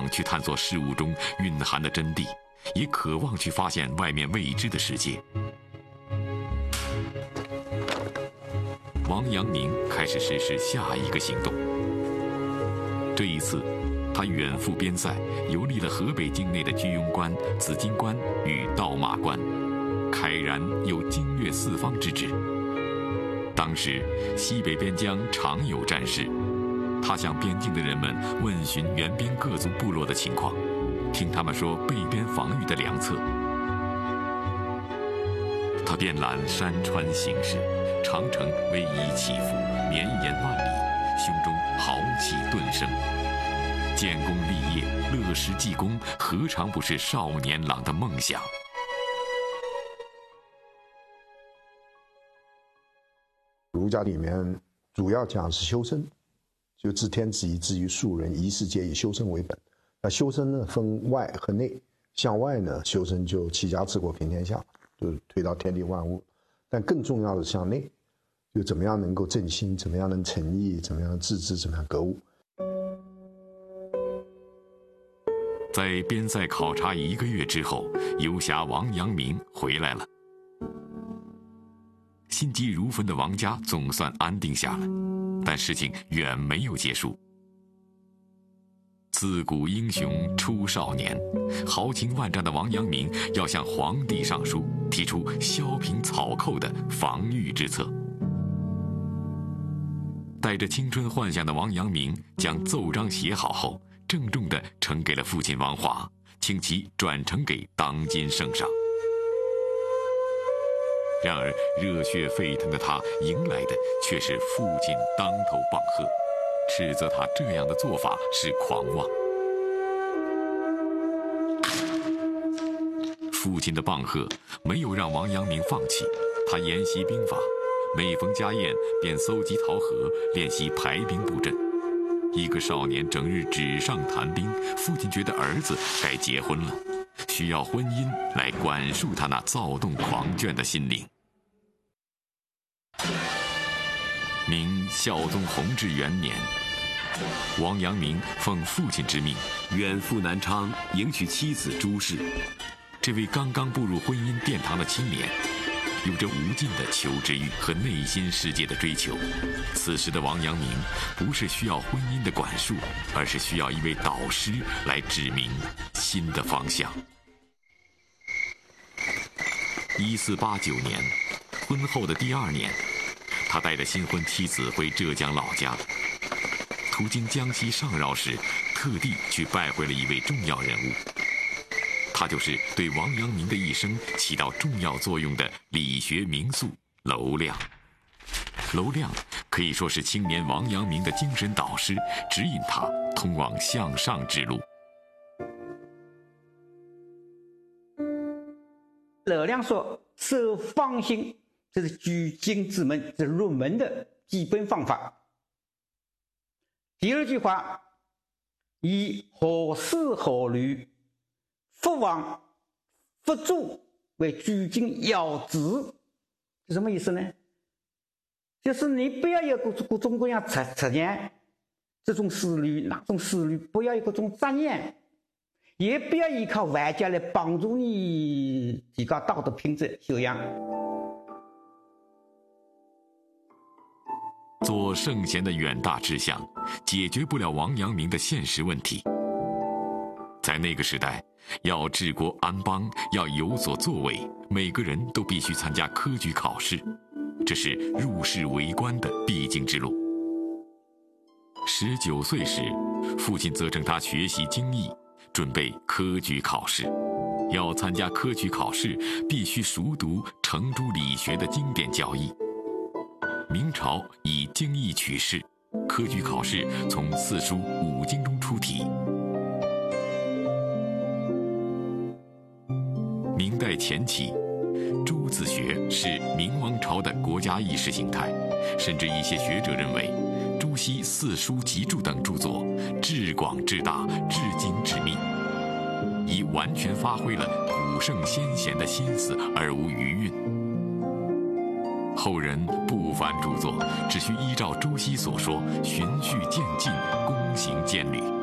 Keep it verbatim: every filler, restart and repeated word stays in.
望去探索事物中蕴含的真谛，也渴望去发现外面未知的世界。王阳明开始实施下一个行动。这一次，他远赴边塞，游历了河北境内的居庸关、紫荆关与倒马关，慨然有经略四方之志。当时西北边疆常有战事，他向边境的人们问询援边各族部落的情况，听他们说备边防御的良策。他遍览山川形势，长城逶迤起伏，绵延万里，胸中豪气顿生。建功立业，乐施济公，何尝不是少年郎的梦想？ 儒家里面主要讲是修身，就治天子以至于庶人，宜世界以修身为本。那修身呢，分外和内。向外呢，修身就齐家治国平天下，就是推到天地万物。但更重要的是向内，就怎么样能够正心，怎么样能诚意，怎么样自知，怎么样格物。 在边塞考察一个月之后，游侠王阳明回来了。心急如焚的王家总算安定下来，但事情远没有结束。自古英雄出少年，豪情万丈的王阳明要向皇帝上书，提出削平草寇的防御之策。带着青春幻想的王阳明将奏章写好后，郑重地呈给了父亲王华，请其转呈给当今圣上。然而热血沸腾的他迎来的却是父亲当头棒喝，斥责他这样的做法是狂妄。父亲的棒喝没有让王阳明放弃，他研习兵法，每逢家宴便搜集桃核，练习排兵布阵。一个少年整日纸上谈兵，父亲觉得儿子该结婚了，需要婚姻来管束他那躁动狂狷的心灵。明孝宗弘治元年，王阳明奉父亲之命远赴南昌迎娶妻子朱氏。这位刚刚步入婚姻殿堂的青年，有着无尽的求知欲和内心世界的追求。此时的王阳明不是需要婚姻的管束，而是需要一位导师来指明新的方向。一四八九年，婚后的第二年，他带着新婚妻子回浙江老家，途经江西上饶时，特地去拜会了一位重要人物。他就是对王阳明的一生起到重要作用的理学名宿娄亮。娄亮可以说是青年王阳明的精神导师，指引他通往向上之路。 娄亮说：“守方心，这是举经之门，这是入门的基本方法。”第二句话，以何事何虑，不往不助为举经要旨，是什么意思呢？就是你不要有各各种各样测测验，这种思虑那种思虑，不要有各种杂念，也不要依靠外界来帮助你提高道德品质修养。 做圣贤的远大志向，解决不了王阳明的现实问题。在那个时代，要治国安邦，要有所作为，每个人都必须参加科举考试，这是入仕为官的必经之路。十九岁时，父亲责成他学习经义，准备科举考试。要参加科举考试，必须熟读程朱理学的经典教义。明朝以经义取士，科举考试从四书五经中出题。明代前期，朱子学是明王朝的国家意识形态，甚至一些学者认为，朱熹四书集注等著作至广至大，至精至密，已完全发挥了古圣先贤的心思而无余韵。后人不凡著作，只需依照朱熹所说，循序渐进，躬行渐履。